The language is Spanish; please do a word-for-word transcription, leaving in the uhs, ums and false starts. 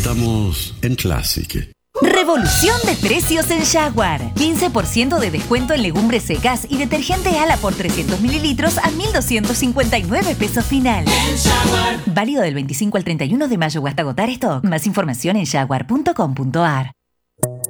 estamos en Classic. Revolución de precios en Jaguar. quince por ciento de descuento en legumbres secas y detergente Ala por trescientos mililitros a mil doscientos cincuenta y nueve pesos final. En Jaguar. Válido del veinticinco al treinta y uno de mayo o hasta agotar stock. Más información en jaguar punto com punto ar.